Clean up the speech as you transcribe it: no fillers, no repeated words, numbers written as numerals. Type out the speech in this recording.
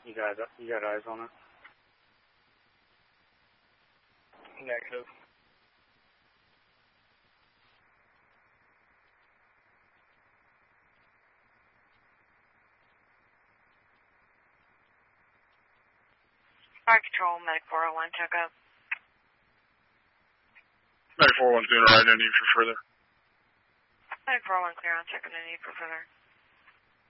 You got eyes on it? Negative. Fire Control, Medic 401, check up. Medic 401's doing alright, no need for further. Medic 401, clear on check, no need for further.